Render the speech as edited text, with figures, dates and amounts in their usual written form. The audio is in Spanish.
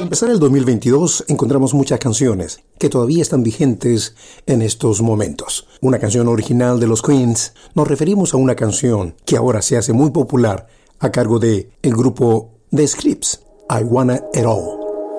empezar el 2022 encontramos muchas canciones que todavía están vigentes en estos momentos. Una canción original de los Queens. Nos referimos a una canción que ahora se hace muy popular a cargo de el grupo The Scripps, I Wanna It All.